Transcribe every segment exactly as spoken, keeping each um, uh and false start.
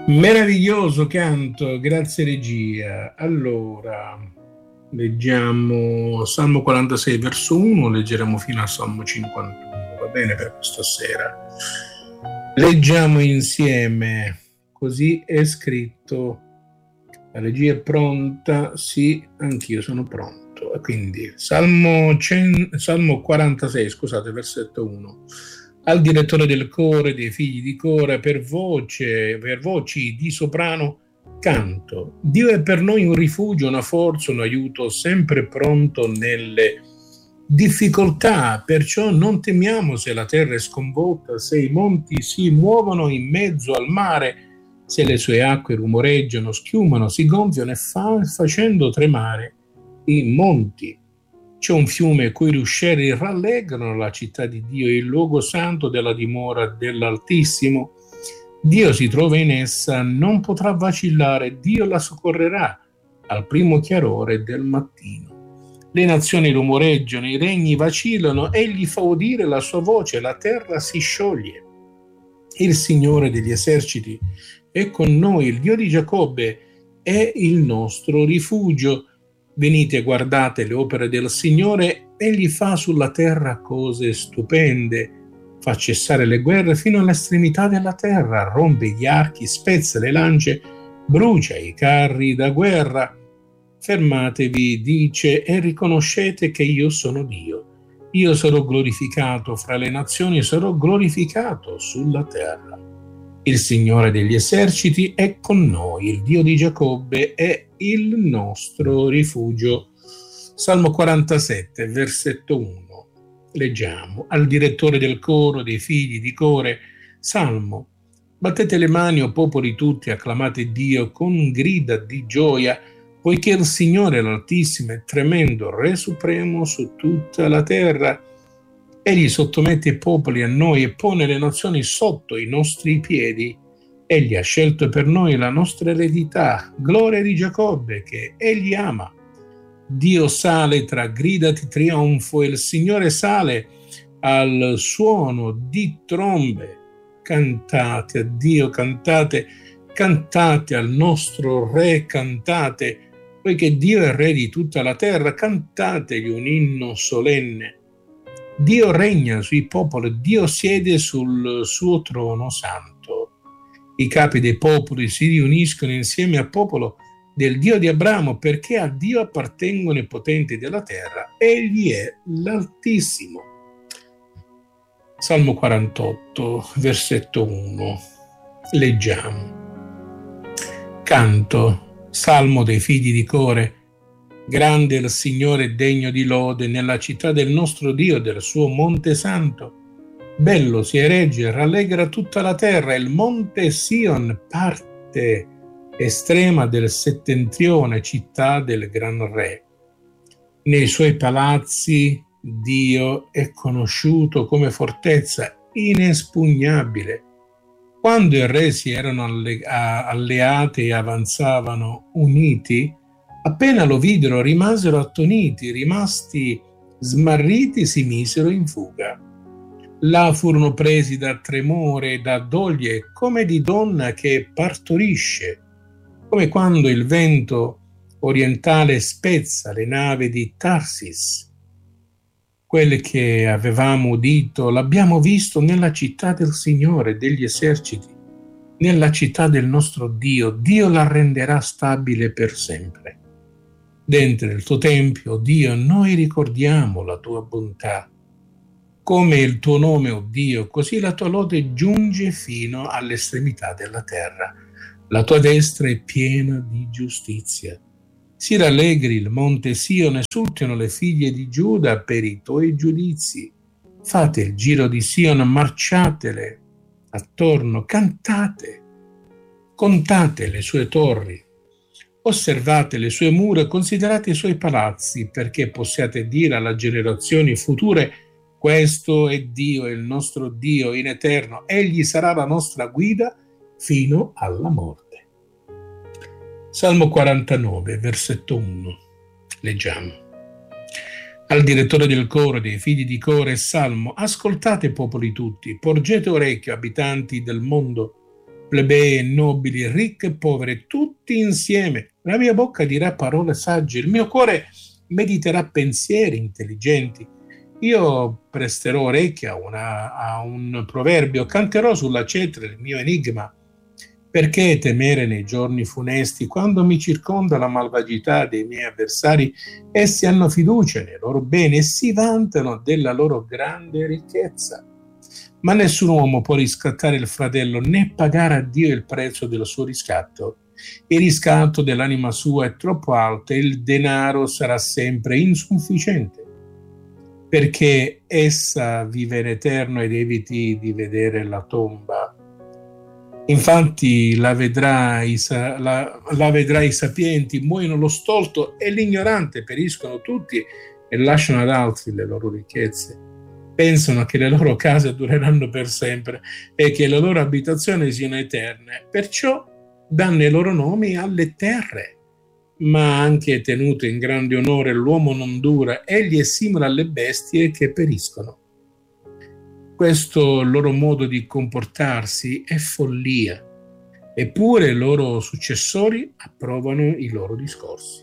Meraviglioso canto, grazie regia. Allora, leggiamo Salmo quarantasei verso uno, leggeremo fino al Salmo cinquantuno, va bene per questa sera? Leggiamo insieme, così è scritto. La regia è pronta? Sì, anch'io sono pronto. Quindi, Salmo, cento, Salmo quarantasei, scusate, versetto uno. Al direttore del coro, dei figli di Cora, per voce, per voci di soprano, canto. Dio è per noi un rifugio, una forza, un aiuto, sempre pronto nelle difficoltà. Perciò non temiamo se la terra è sconvolta, se i monti si muovono in mezzo al mare, se le sue acque rumoreggiano, schiumano, si gonfiano e fa, facendo tremare i monti. C'è un fiume i cui ruscelli rallegrano la città di Dio, il luogo santo della dimora dell'Altissimo. Dio si trova in essa, non potrà vacillare, Dio la soccorrerà al primo chiarore del mattino. Le nazioni rumoreggiano, i regni vacillano, egli fa udire la sua voce, la terra si scioglie. Il Signore degli eserciti è con noi, il Dio di Giacobbe è il nostro rifugio. Venite, guardate le opere del Signore, egli fa sulla terra cose stupende, fa cessare le guerre fino all'estremità della terra, rompe gli archi, spezza le lance, brucia i carri da guerra. Fermatevi, dice, e riconoscete che io sono Dio. Io sarò glorificato fra le nazioni, sarò glorificato sulla terra. Il Signore degli eserciti è con noi, il Dio di Giacobbe è il nostro rifugio. Salmo quarantasette, versetto uno. Leggiamo. Al direttore del coro, dei figli di Core, Salmo. Battete le mani, o popoli tutti, acclamate Dio con grida di gioia, poiché il Signore l'Altissimo è tremendo, Re supremo su tutta la terra. Egli sottomette i popoli a noi e pone le nazioni sotto i nostri piedi. Egli ha scelto per noi la nostra eredità, gloria di Giacobbe, che egli ama. Dio sale tra grida di trionfo e il Signore sale al suono di trombe. Cantate a Dio, cantate, cantate al nostro Re, cantate, poiché Dio è Re di tutta la terra, cantategli un inno solenne. Dio regna sui popoli, Dio siede sul suo trono santo. I capi dei popoli si riuniscono insieme al popolo del Dio di Abramo, perché a Dio appartengono i potenti della terra, egli è l'Altissimo. Salmo quarantotto, versetto uno. Leggiamo. Canto, salmo dei figli di Core. Grande il Signore, degno di lode, nella città del nostro Dio, del suo monte santo. Bello si eregge, rallegra tutta la terra, il monte Sion, parte estrema del settentrione, città del gran Re. Nei suoi palazzi Dio è conosciuto come fortezza inespugnabile. Quando i re si erano alle, alleati e avanzavano uniti, appena lo videro rimasero attoniti, rimasti smarriti si misero in fuga. Là furono presi da tremore e da doglie come di donna che partorisce, come quando il vento orientale spezza le navi di Tarsis. Quelle che avevamo udito l'abbiamo visto nella città del Signore degli eserciti, nella città del nostro Dio. Dio la renderà stabile per sempre. Dentro il tuo tempio, Dio, noi ricordiamo la tua bontà. Come il tuo nome, o Dio, così la tua lode giunge fino all'estremità della terra. La tua destra è piena di giustizia. Si rallegri il monte Sion, esultino le figlie di Giuda per i tuoi giudizi. Fate il giro di Sion, marciatele attorno, cantate, contate le sue torri. Osservate le sue mura, considerate i suoi palazzi, perché possiate dire alle generazioni future: questo è Dio, è il nostro Dio in eterno, egli sarà la nostra guida fino alla morte. Salmo quarantanove, versetto uno. Leggiamo. Al direttore del coro, dei figli di Core, Salmo: ascoltate popoli tutti, porgete orecchio abitanti del mondo. plebei e nobili, ricchi e poveri, tutti insieme. La mia bocca dirà parole sagge, il mio cuore mediterà pensieri intelligenti. Io presterò orecchie a, una, a un proverbio, canterò sulla cetra il mio enigma. Perché temere nei giorni funesti, quando mi circonda la malvagità dei miei avversari? Essi hanno fiducia nei loro beni e si vantano della loro grande ricchezza. Ma nessun uomo può riscattare il fratello, né pagare a Dio il prezzo del suo riscatto. Il riscatto dell'anima sua è troppo alto e il denaro sarà sempre insufficiente, perché essa vive in eterno ed eviti di vedere la tomba. Infatti la vedrai, la, la vedrai i sapienti, muoiono lo stolto e l'ignorante, periscono tutti e lasciano ad altri le loro ricchezze. Pensano che le loro case dureranno per sempre e che le loro abitazioni siano eterne. Perciò danno i loro nomi alle terre. Ma anche tenuto in grande onore l'uomo non dura, egli è simile alle bestie che periscono. Questo loro modo di comportarsi è follia, eppure i loro successori approvano i loro discorsi.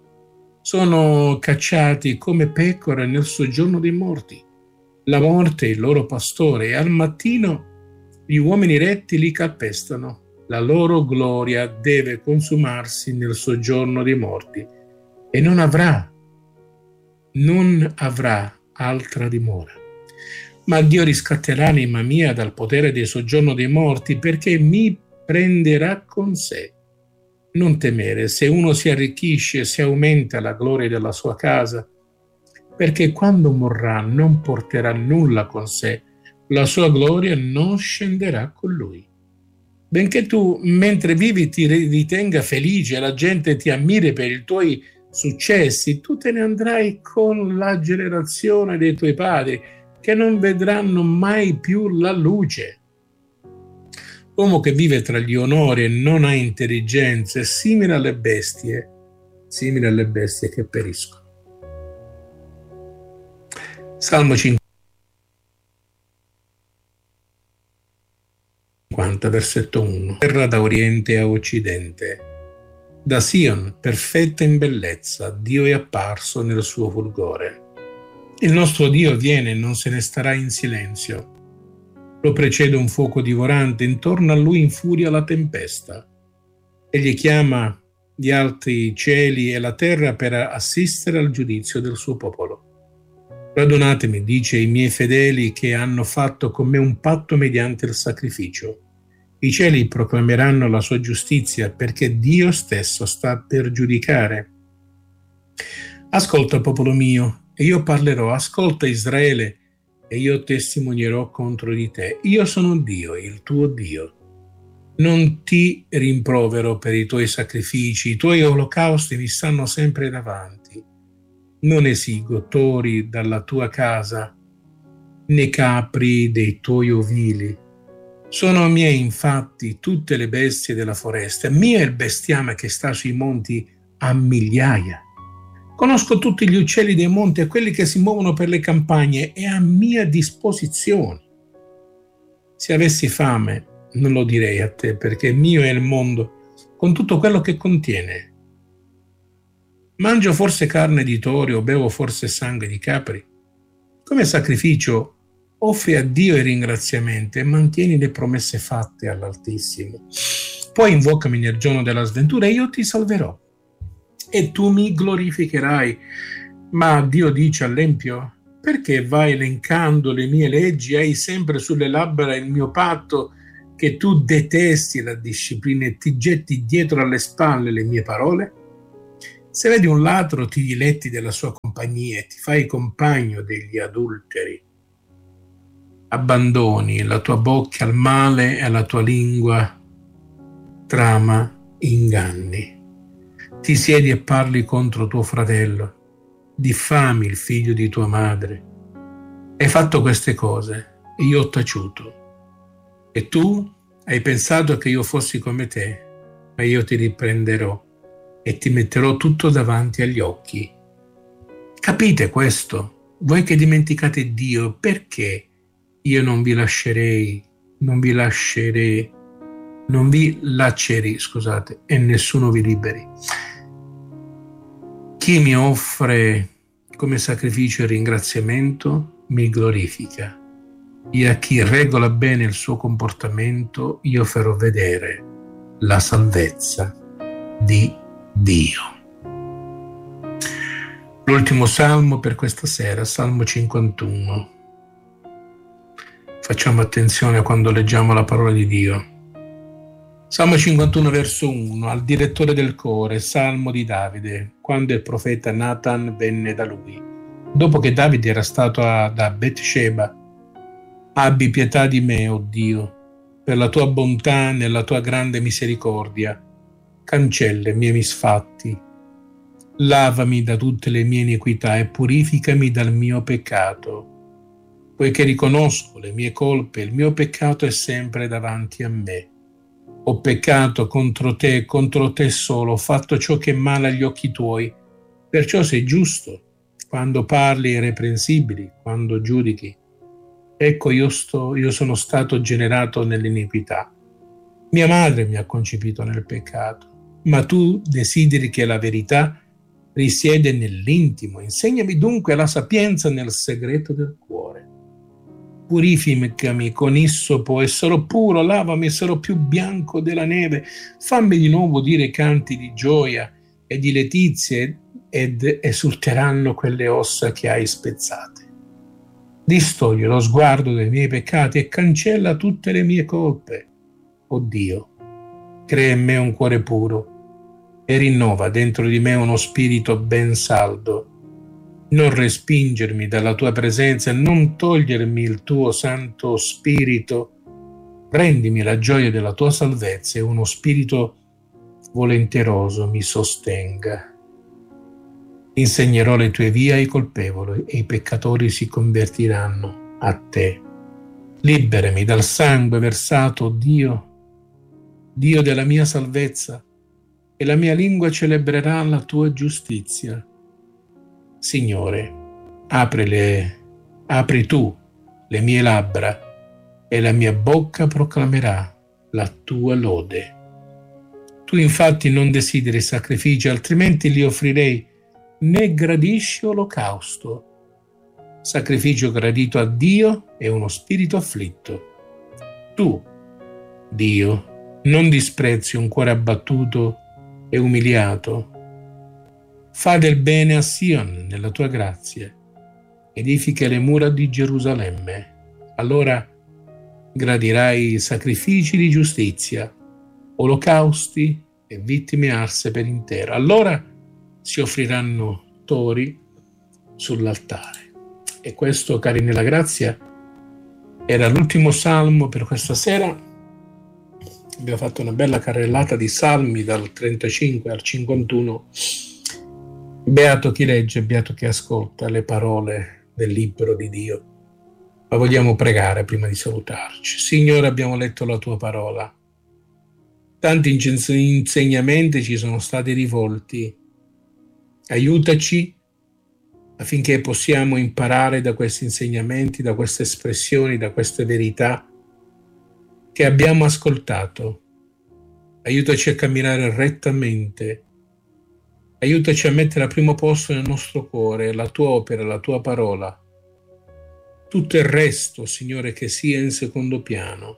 Sono cacciati come pecore nel soggiorno dei morti. La morte è il loro pastore e al mattino gli uomini retti li calpestano. La loro gloria deve consumarsi nel soggiorno dei morti e non avrà, non avrà altra dimora. Ma Dio riscatterà l'anima mia dal potere del soggiorno dei morti, perché mi prenderà con sé. Non temere, se uno si arricchisce, si aumenta la gloria della sua casa, perché quando morrà non porterà nulla con sé, la sua gloria non scenderà con lui. Benché tu, mentre vivi, ti ritenga felice e la gente ti ammiri per i tuoi successi, tu te ne andrai con la generazione dei tuoi padri, che non vedranno mai più la luce. L'uomo che vive tra gli onori e non ha intelligenza è simile alle bestie, simile alle bestie che periscono. Salmo cinquanta, versetto uno. Terra da oriente a occidente, da Sion, perfetta in bellezza, Dio è apparso nel suo fulgore. Il nostro Dio viene e non se ne starà in silenzio. Lo precede un fuoco divorante, intorno a lui infuria la tempesta. Egli chiama gli alti cieli e la terra per assistere al giudizio del suo popolo. Radunatemi, dice, i miei fedeli che hanno fatto con me un patto mediante il sacrificio. I cieli proclameranno la sua giustizia, perché Dio stesso sta per giudicare. Ascolta, popolo mio, e io parlerò, ascolta Israele, e io testimonierò contro di te. Io sono Dio, il tuo Dio. Non ti rimprovero per i tuoi sacrifici, i tuoi olocausti mi stanno sempre davanti. Non esigo tori dalla tua casa, né capri dei tuoi ovili. Sono miei infatti tutte le bestie della foresta, mio è il bestiame che sta sui monti a migliaia. Conosco tutti gli uccelli dei monti e quelli che si muovono per le campagne, è a mia disposizione. Se avessi fame, non lo direi a te, perché mio è il mondo, con tutto quello che contiene. Mangio forse carne di tori o bevo forse sangue di capri? Come sacrificio offri a Dio i ringraziamenti e mantieni le promesse fatte all'Altissimo. Poi invocami nel giorno della sventura e io ti salverò. E tu mi glorificherai. Ma Dio dice all'empio: perché vai elencando le mie leggi, hai sempre sulle labbra il mio patto, che tu detesti la disciplina e ti getti dietro alle spalle le mie parole? Se vedi un ladro ti diletti della sua compagnia e ti fai compagno degli adulteri. Abbandoni la tua bocca al male e la tua lingua trama inganni. Ti siedi e parli contro tuo fratello, diffami il figlio di tua madre. Hai fatto queste cose e io ho taciuto. E tu hai pensato che io fossi come te, ma io ti riprenderò e ti metterò tutto davanti agli occhi. Capite questo? Voi che dimenticate Dio, perché io non vi lascerei, non vi lascerei non vi laceri, scusate, e nessuno vi liberi. Chi mi offre come sacrificio e ringraziamento mi glorifica, e a chi regola bene il suo comportamento io farò vedere la salvezza di Dio. L'ultimo salmo per questa sera, Salmo cinquantuno. Facciamo attenzione quando leggiamo la parola di Dio. Salmo cinquantuno, verso uno, al direttore del coro, Salmo di Davide, quando il profeta Nathan venne da lui. Dopo che Davide era stato a, da Beersheba, abbi pietà di me, o Dio, per la tua bontà nella tua grande misericordia. Cancella i miei misfatti, lavami da tutte le mie iniquità e purificami dal mio peccato, poiché riconosco le mie colpe, il mio peccato è sempre davanti a me. Ho peccato contro te e contro te solo, ho fatto ciò che è male agli occhi tuoi, perciò sei giusto quando parli, irreprensibili quando giudichi. Ecco, io, sto, io sono stato generato nell'iniquità. Mia madre mi ha concepito nel peccato, ma tu desideri che la verità risiede nell'intimo. Insegnami dunque la sapienza nel segreto del cuore. Purificami con issopo e sarò puro, lavami e sarò più bianco della neve. Fammi di nuovo dire canti di gioia e di letizia ed esulteranno quelle ossa che hai spezzate. Distogli lo sguardo dei miei peccati e cancella tutte le mie colpe. O Dio, crea in me un cuore puro e rinnova dentro di me uno spirito ben saldo. Non respingermi dalla tua presenza e non togliermi il tuo Santo Spirito. Rendimi la gioia della tua salvezza e uno spirito volenteroso mi sostenga. Insegnerò le tue vie ai colpevoli e i peccatori si convertiranno a te. Liberami dal sangue versato, oh Dio, Dio della mia salvezza, e la mia lingua celebrerà la tua giustizia. Signore, apri, le, apri tu le mie labbra e la mia bocca proclamerà la tua lode. Tu infatti non desideri sacrifici, altrimenti li offrirei, né gradisci olocausto. Sacrificio gradito a Dio è uno spirito afflitto. Tu, Dio, non disprezzi un cuore abbattuto e umiliato. Fa del bene a Sion nella tua grazia, edifica le mura di Gerusalemme. Allora gradirai sacrifici di giustizia, olocausti e vittime arse per intero. Allora si offriranno tori sull'altare. E questo, cari nella grazia, era l'ultimo salmo per questa sera. Abbiamo fatto una bella carrellata di salmi dal trentacinque al cinquantuno. Beato chi legge, beato chi ascolta le parole del libro di Dio. Ma vogliamo pregare prima di salutarci. Signore, abbiamo letto la tua parola. Tanti insegnamenti ci sono stati rivolti. Aiutaci affinché possiamo imparare da questi insegnamenti, da queste espressioni, da queste verità che abbiamo ascoltato. Aiutaci a camminare rettamente. Aiutaci a mettere al primo posto nel nostro cuore la tua opera, la tua parola. Tutto il resto, Signore, che sia in secondo piano,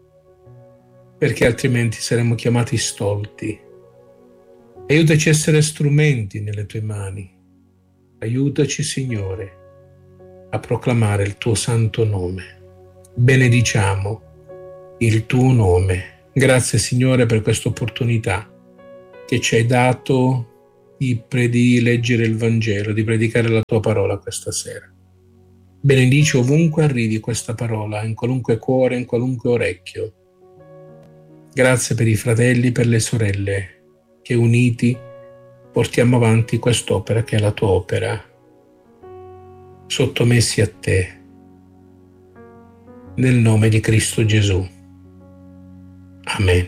perché altrimenti saremo chiamati stolti. Aiutaci a essere strumenti nelle tue mani. Aiutaci, Signore, a proclamare il tuo santo nome. Benediciamo il tuo nome. Grazie, Signore, per questa opportunità che ci hai dato di, pre- di leggere il Vangelo, di predicare la tua parola questa sera. Benedici ovunque arrivi questa parola, in qualunque cuore, in qualunque orecchio. Grazie per i fratelli, per le sorelle, che uniti portiamo avanti quest'opera che è la tua opera, sottomessi a te, nel nome di Cristo Gesù. Amen.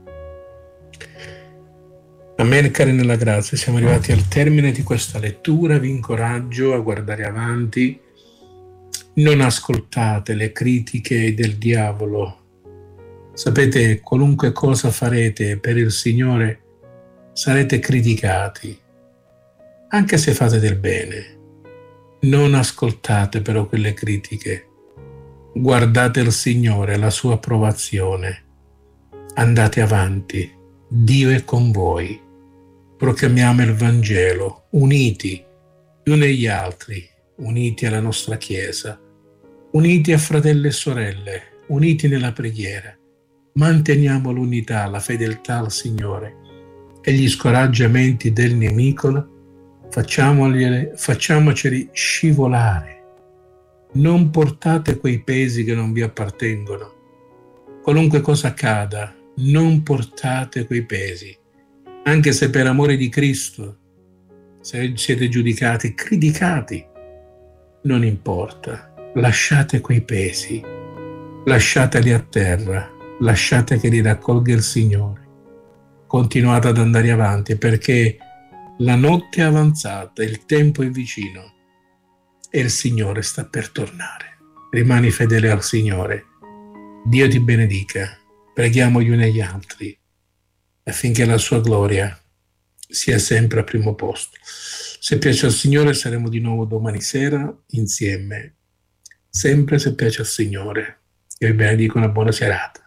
Amen, cari nella grazia. Siamo arrivati al termine di questa lettura. Vi incoraggio a guardare avanti. Non ascoltate le critiche del diavolo. Sapete, qualunque cosa farete per il Signore sarete criticati, anche se fate del bene. Non ascoltate però quelle critiche. Guardate il Signore, la sua approvazione. Andate avanti. Dio è con voi. Proclamiamo il Vangelo, uniti gli uni agli altri, uniti alla nostra Chiesa, uniti a fratelli e sorelle, uniti nella preghiera. Manteniamo l'unità, la fedeltà al Signore e gli scoraggiamenti del nemico facciamoli, facciamoceli scivolare. Non portate quei pesi che non vi appartengono. Qualunque cosa accada, non portate quei pesi. Anche se per amore di Cristo, se siete giudicati, criticati, non importa. Lasciate quei pesi, lasciateli a terra, lasciate che li raccolga il Signore. Continuate ad andare avanti perché la notte è avanzata, il tempo è vicino e il Signore sta per tornare. Rimani fedele al Signore. Dio ti benedica. Preghiamo gli uni agli altri affinché la sua gloria sia sempre al primo posto. Se piace al Signore saremo di nuovo domani sera insieme. Sempre se piace al Signore. Io vi benedico, una buona serata.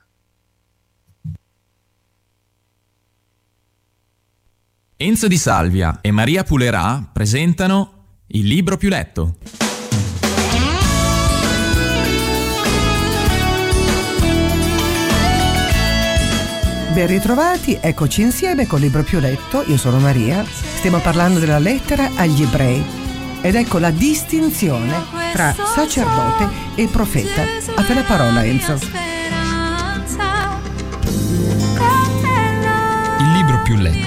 Enzo Di Salvia e Maria Pulerà presentano Il libro più letto. Ben ritrovati, eccoci insieme col libro più letto. Io sono Maria, stiamo parlando della lettera agli ebrei ed ecco la distinzione tra sacerdote e profeta. A te la parola, Enzo. Il libro più letto.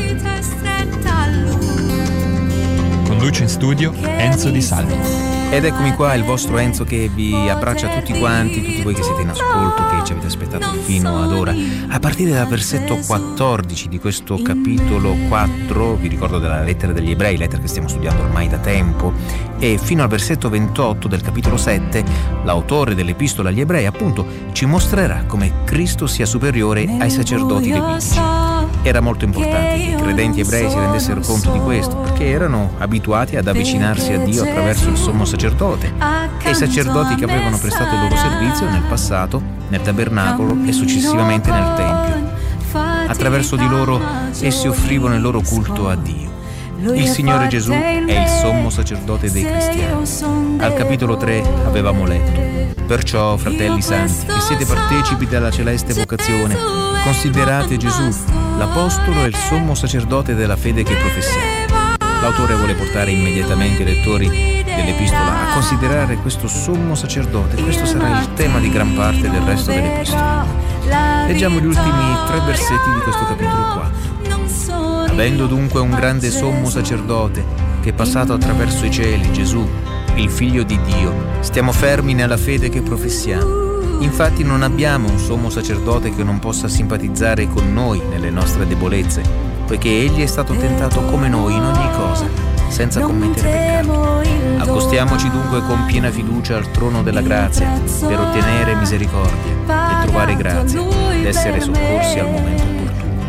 Conduce in studio Enzo Di Salvia. Ed eccomi qua, il vostro Enzo che vi abbraccia tutti quanti, tutti voi che siete in ascolto, che ci avete aspettato fino ad ora. A partire dal versetto quattordici di questo capitolo quattro, vi ricordo della lettera degli ebrei, lettera che stiamo studiando ormai da tempo, e fino al versetto ventotto del capitolo sette, l'autore dell'epistola agli ebrei appunto ci mostrerà come Cristo sia superiore ai sacerdoti levitici. Era molto importante che i credenti ebrei si rendessero conto di questo, perché erano abituati ad avvicinarsi a Dio attraverso il sommo sacerdote e i sacerdoti che avevano prestato il loro servizio nel passato, nel tabernacolo e successivamente nel Tempio. Attraverso di loro essi offrivano il loro culto a Dio. Il Signore Gesù è il sommo sacerdote dei cristiani. Al capitolo tre avevamo letto: perciò, fratelli santi, che siete partecipi della celeste vocazione, considerate Gesù l'apostolo e il sommo sacerdote della fede che professiamo. L'autore vuole portare immediatamente i lettori dell'epistola a considerare questo sommo sacerdote. Questo sarà il tema di gran parte del resto dell'epistola. Leggiamo gli ultimi tre versetti di questo capitolo quattro. Avendo dunque un grande sommo sacerdote che è passato attraverso i cieli, Gesù, il Figlio di Dio, stiamo fermi nella fede che professiamo. Infatti non abbiamo un sommo sacerdote che non possa simpatizzare con noi nelle nostre debolezze, poiché egli è stato tentato come noi in ogni cosa, senza commettere peccato. Accostiamoci dunque con piena fiducia al trono della grazia per ottenere misericordia e trovare grazia ed essere soccorsi al momento opportuno.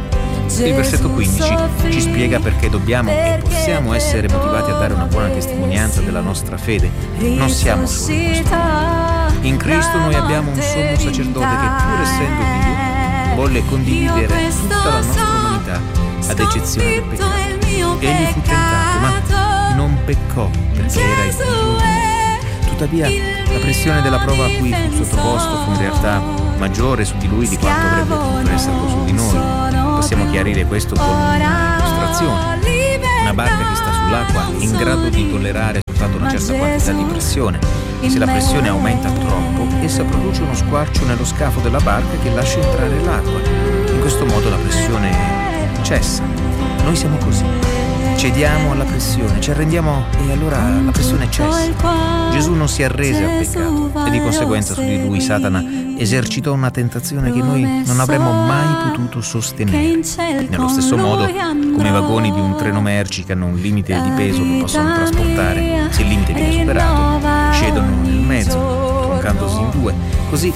Il versetto quindici ci spiega perché dobbiamo e possiamo essere motivati a dare una buona testimonianza della nostra fede. Non siamo soli in questo mondo. In Cristo noi abbiamo un sommo sacerdote che, pur essendo Dio, volle condividere tutta la nostra umanità, ad eccezione del peccato. Egli fu tentato, ma non peccò perché era il figlio Dio. Tuttavia, la pressione della prova a cui fu sottoposto fu in realtà maggiore su di lui di quanto avrebbe potuto esserlo su di noi. Possiamo chiarire questo con una illustrazione. Una barca che sta sull'acqua è in grado di tollerare soltanto una certa quantità di pressione. Se la pressione aumenta troppo, essa produce uno squarcio nello scafo della barca che lascia entrare l'acqua. In questo modo la pressione cessa. Noi siamo così. Cediamo alla pressione, ci arrendiamo e allora la pressione cessa. Gesù non si arrese al peccato e di conseguenza su di lui Satana esercitò una tentazione che noi non avremmo mai potuto sostenere. Nello stesso modo, come i vagoni di un treno merci che hanno un limite di peso che possono trasportare, se il limite viene superato, scedono nel mezzo, troncandosi in due. Così